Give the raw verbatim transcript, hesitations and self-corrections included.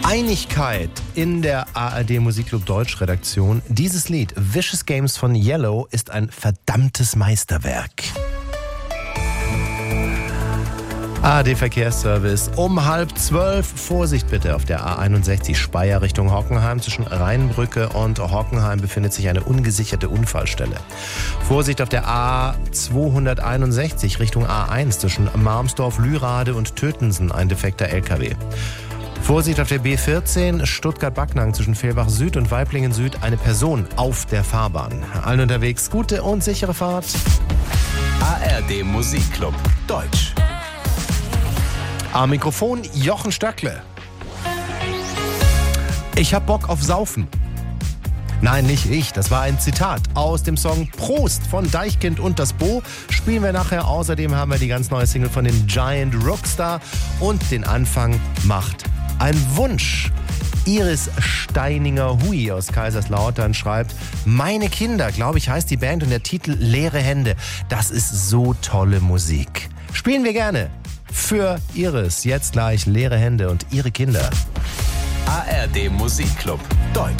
Einigkeit in der A R D Musikclub Deutsch Redaktion. Dieses Lied, Vicious Games von Yellow, ist ein verdammtes Meisterwerk. A R D Verkehrsservice um halb zwölf. Vorsicht bitte auf der A einundsechzig Speyer Richtung Hockenheim. Zwischen Rheinbrücke und Hockenheim befindet sich eine ungesicherte Unfallstelle. Vorsicht auf der A zweihunderteinundsechzig Richtung A eins zwischen Marmsdorf, Lührade und Tötensen. Ein defekter L K W. Vorsicht auf der B vierzehn Stuttgart-Backnang zwischen Fehlbach Süd und Weiblingen Süd. Eine Person auf der Fahrbahn. Allen unterwegs gute und sichere Fahrt. A R D Musikclub Deutsch. Am Mikrofon Jochen Stöckle. Ich hab Bock auf Saufen. Nein, nicht ich. Das war ein Zitat aus dem Song Prost von Deichkind und das Bo. Spielen wir nachher. Außerdem haben wir die ganz neue Single von den Giant Rockstar. Und den Anfang macht ein Wunsch. Iris Steininger-Hui aus Kaiserslautern schreibt: Meine Kinder, glaube ich, heißt die Band und der Titel Leere Hände. Das ist so tolle Musik. Spielen wir gerne. Für Iris jetzt gleich Leere Hände und ihre Kinder. A R D Musikclub Deutsch.